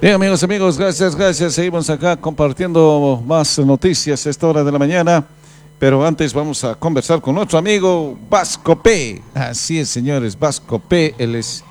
Bien, amigos, gracias. Seguimos acá compartiendo más noticias a esta hora de la mañana. Pero antes vamos a conversar con nuestro amigo Vasco P. Así es, señores, Vasco P. Él es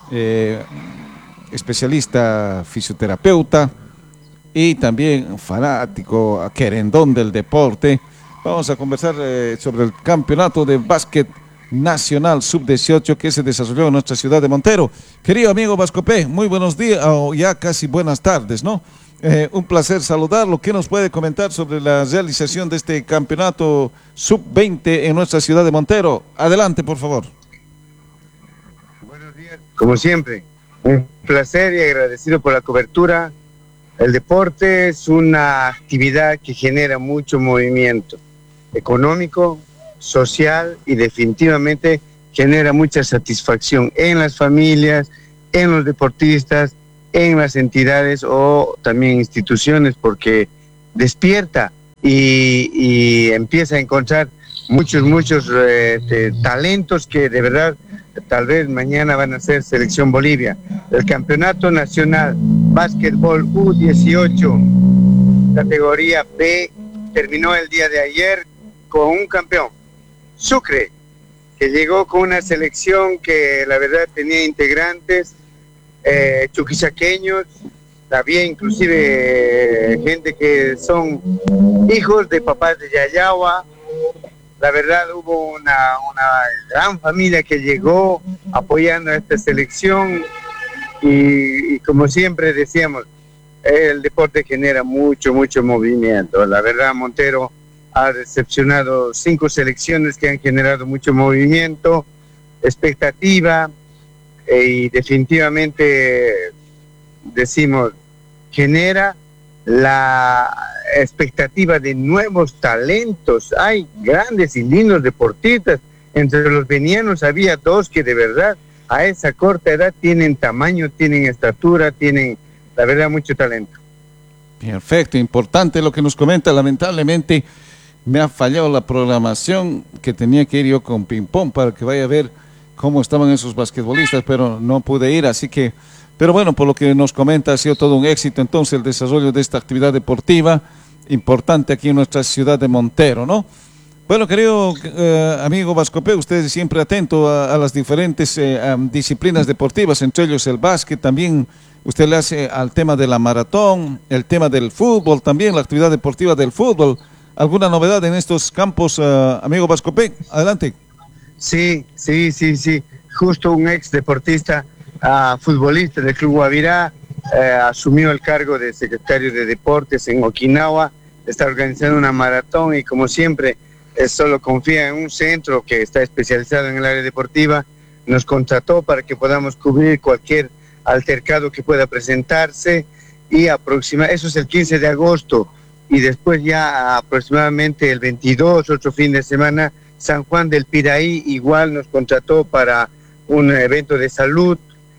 especialista fisioterapeuta y también fanático, querendón del deporte. Vamos a conversar sobre el campeonato de básquet nacional sub-18 que se desarrolló en nuestra ciudad de Montero. Querido amigo Vasco P., muy buenos días, o ya casi buenas tardes, ¿no? Un placer saludarlo. ¿Qué nos puede comentar sobre la realización de este campeonato sub-20 en nuestra ciudad de Montero? Adelante, por favor. Buenos días. Como siempre, un placer y agradecido por la cobertura. El deporte es una actividad que genera mucho movimiento económico, social y definitivamente genera mucha satisfacción en las familias, en los deportistas, en las entidades o también instituciones, porque despierta y empieza a encontrar muchos talentos que de verdad tal vez mañana van a ser Selección Bolivia. El Campeonato Nacional Básquetbol U18 categoría B terminó el día de ayer con un campeón, Sucre, que llegó con una selección que la verdad tenía integrantes chuquisaqueños, había inclusive gente que son hijos de papás de Yayagua. La verdad hubo una gran familia que llegó apoyando a esta selección y como siempre decíamos, el deporte genera mucho movimiento. La verdad, Montero ha recepcionado 5 selecciones que han generado mucho movimiento, expectativa y definitivamente decimos, genera la expectativa de nuevos talentos. Hay grandes y lindos deportistas. Entre los venianos había 2 que de verdad a esa corta edad tienen tamaño, tienen estatura, tienen la verdad mucho talento. Perfecto, importante lo que nos comenta. Lamentablemente me ha fallado la programación, que tenía que ir yo con ping pong para que vaya a ver cómo estaban esos basquetbolistas, pero no pude ir, así que, pero bueno, por lo que nos comenta ha sido todo un éxito entonces el desarrollo de esta actividad deportiva importante aquí en nuestra ciudad de Montero, ¿no? Bueno, querido amigo Vasco P., usted siempre atento a las diferentes disciplinas deportivas, entre ellos el básquet, también usted le hace al tema de la maratón, el tema del fútbol, también la actividad deportiva del fútbol. ¿Alguna novedad en estos campos, amigo Vasco P.? Adelante. Sí. Justo un ex deportista, futbolista del Club Guavirá, asumió el cargo de secretario de Deportes en Okinawa, está organizando una maratón y como siempre, solo confía en un centro que está especializado en el área deportiva, nos contrató para que podamos cubrir cualquier altercado que pueda presentarse y eso es el 15 de agosto. Y después ya aproximadamente el 22, otro fin de semana, San Juan del Piraí igual nos contrató para un evento de salud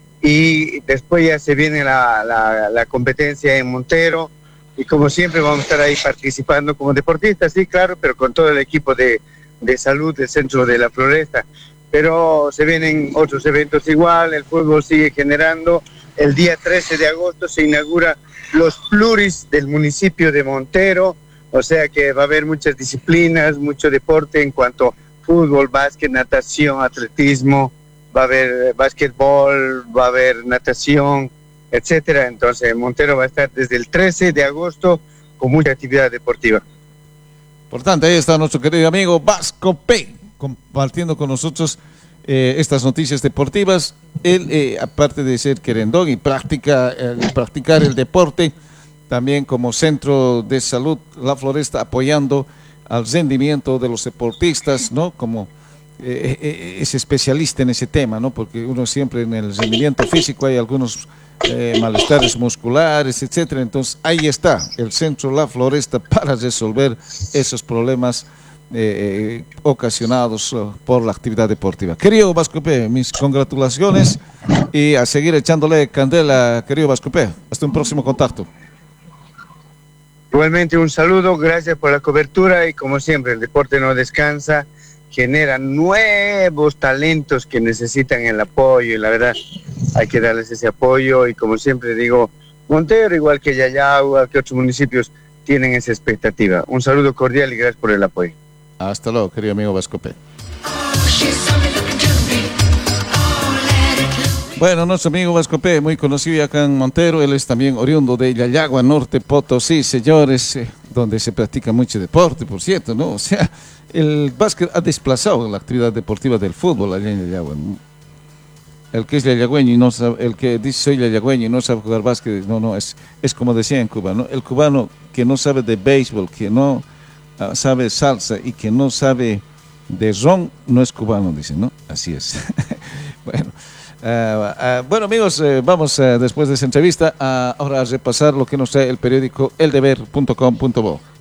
y después ya se viene la competencia en Montero y como siempre vamos a estar ahí participando como deportistas, sí, claro, pero con todo el equipo de salud del Centro de la Floresta. Pero se vienen otros eventos igual, el fútbol sigue generando. El día 13 de agosto se inaugura los pluris del municipio de Montero, o sea que va a haber muchas disciplinas, mucho deporte en cuanto a fútbol, básquet, natación, atletismo, va a haber básquetbol, va a haber natación, etcétera. Entonces Montero va a estar desde el 13 de agosto con mucha actividad deportiva. Importante, ahí está nuestro querido amigo Vasco P., compartiendo con nosotros estas noticias deportivas. Él, aparte de ser querendón y practicar el deporte, también como centro de salud La Floresta, apoyando al rendimiento de los deportistas, ¿no? Como es especialista en ese tema, ¿no? Porque uno siempre en el rendimiento físico hay algunos malestares musculares, etcétera. Entonces ahí está el centro La Floresta para resolver esos problemas ocasionados por la actividad deportiva. Querido Vasco P., mis congratulaciones y a seguir echándole candela, querido Vasco P. Hasta un próximo contacto. Igualmente un saludo, gracias por la cobertura y como siempre el deporte no descansa, genera nuevos talentos que necesitan el apoyo y la verdad hay que darles ese apoyo y como siempre digo, Montero, igual que Yayagua, que otros municipios tienen esa expectativa. Un saludo cordial y gracias por el apoyo. Hasta luego, querido amigo Vascope. Bueno, nuestro amigo Vascope, muy conocido acá en Montero, él es también oriundo de Yayagua, Norte Potosí, señores, donde se practica mucho deporte, por cierto, ¿no? O sea, el básquet ha desplazado la actividad deportiva del fútbol allá en Yayagua, ¿no? El que es yayagüeño y no sabe, el que dice soy yayagüeño y no sabe jugar básquet, no, es como decía en Cuba, ¿no? El cubano que no sabe de béisbol, que no sabe salsa y que no sabe de ron, no es cubano, dicen, ¿no? Así es. Bueno. Bueno, amigos, vamos después de esa entrevista ahora a repasar lo que nos trae el periódico eldeber.com.bo.